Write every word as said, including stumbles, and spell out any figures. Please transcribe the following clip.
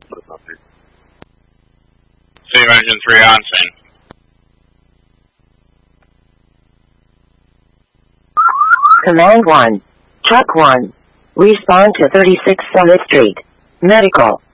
Save engine three on scene. Command one. Truck one. Respond to thirty-six Summit Street. Medical.